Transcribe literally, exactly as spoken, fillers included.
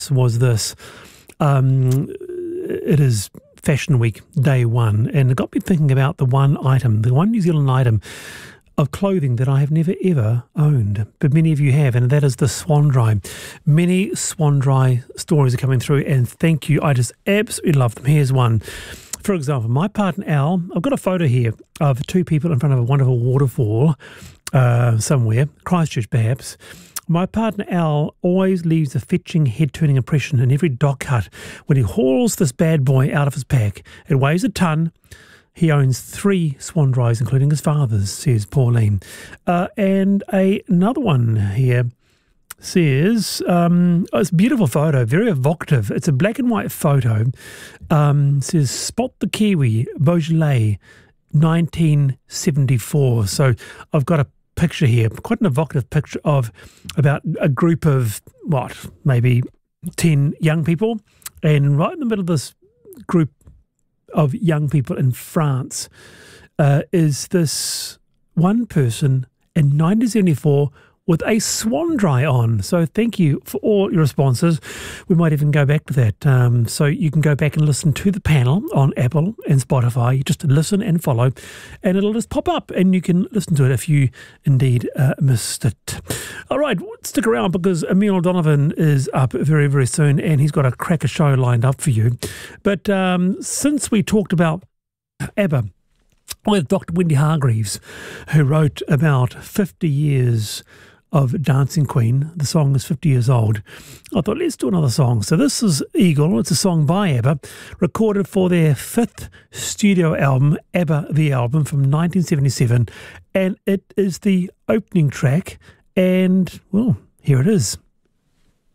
was this. Um, it is Fashion Week, day one, and it got me thinking about the one item, the one New Zealand item of clothing that I have never ever owned, but many of you have, and that is the Swan-Dri. Many Swan-Dri stories are coming through, and thank you. I just absolutely love them. Here's one. For example, my partner Al, I've got a photo here of two people in front of a wonderful waterfall uh, somewhere, Christchurch perhaps. My partner Al always leaves a fetching head-turning impression in every dog cut when he hauls this bad boy out of his pack. It weighs a ton. He owns three Swan-Dris, including his father's, says Pauline. Uh, and a, another one here says, um, oh, it's a beautiful photo, very evocative. It's a black and white photo. Um, says, Spot the Kiwi, Beaujolais, nineteen seventy-four. So I've got a picture here, quite an evocative picture of about a group of, what, maybe ten young people. And right in the middle of this group of young people in France uh, is this one person in nineteen seventy-four with a Swan-Dri on. So thank you for all your responses. We might even go back to that. Um, so you can go back and listen to the panel on Apple and Spotify. You just listen and follow, and it'll just pop up, and you can listen to it if you indeed uh, missed it. All right, stick around because Emil O'Donovan is up very, very soon, and he's got a cracker show lined up for you. But um, since we talked about ABBA with Doctor Wendy Hargreaves, who wrote about fifty years of Dancing Queen. The song is fifty years old. I thought, let's do another song. So this is Eagle. It's a song by ABBA, recorded for their fifth studio album, ABBA the Album, from nineteen seventy-seven. And it is the opening track. And, well, here it is.